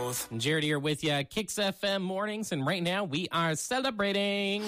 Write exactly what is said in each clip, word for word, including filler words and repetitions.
both. Jared here with you, Kicks F M Mornings, and right now we are celebrating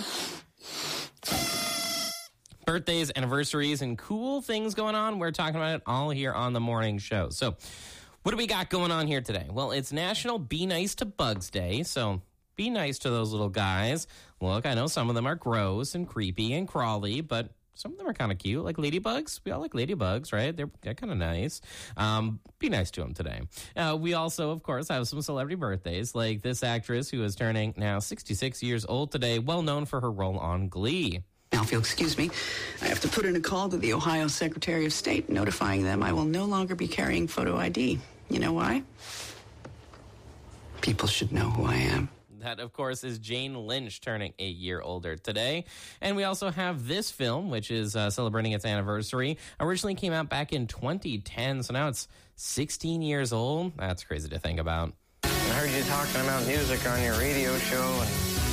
birthdays, anniversaries, and cool things going on. We're talking about it all here on the morning show. So what do we got going on here today? Well, it's National Be Nice to Bugs Day, so be nice to those little guys. Look, I know some of them are gross and creepy and crawly, but some of them are kind of cute, like ladybugs. We all like ladybugs, right? They're, they're kind of nice. Um, be nice to them today. Uh, we also, of course, have some celebrity birthdays, like this actress who is turning now sixty-six years old today, well known for her role on Glee. Now, if you'll excuse me, I have to put in a call to the Ohio Secretary of State notifying them I will no longer be carrying photo I D. You know why? People should know who I am. That, of course, is Jane Lynch turning a year older today. And we also have this film, which is uh, celebrating its anniversary. Originally came out back in twenty ten, so now it's sixteen years old. That's crazy to think about. I heard you talking about music on your radio show, and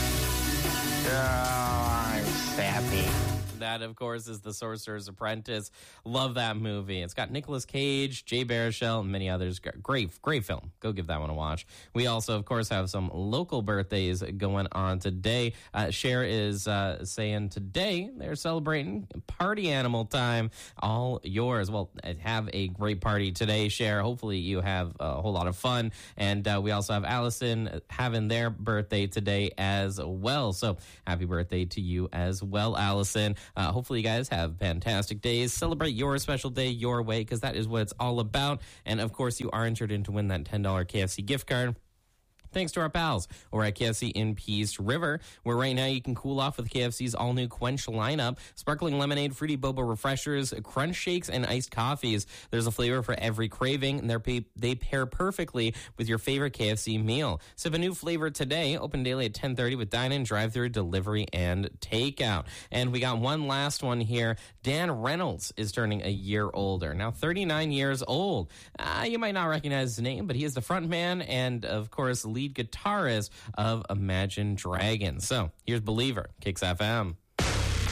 oh, I'm sappy. That, of course, is The Sorcerer's Apprentice. Love that movie. It's got Nicolas Cage, Jay Baruchel, and many others. Great, great film. Go give that one a watch. We also, of course, have some local birthdays going on today. Uh, Cher is uh, saying today they're celebrating party animal time. All yours. Well, have a great party today, Cher. Hopefully you have a whole lot of fun. And uh, we also have Allison having their birthday today as well. So happy birthday to you as well, Allison. Uh, hopefully you guys have fantastic days. Celebrate your special day your way, because that is what it's all about. And, of course, you are entered in to win that ten dollars K F C gift card. Thanks to our pals over at K F C in Peace River, where right now you can cool off with K F C's all-new Quench lineup. Sparkling lemonade, fruity boba refreshers, crunch shakes, and iced coffees. There's a flavor for every craving, and they're, they pair perfectly with your favorite K F C meal. Sip a new flavor today. Open daily at ten thirty with dine-in, drive-thru, delivery, and takeout. And we got one last one here. Dan Reynolds is turning a year older. Now thirty-nine years old. Uh, you might not recognize his name, but he is the front man and, of course, lead guitarist of Imagine Dragons. So here's Believer, Kicks F M.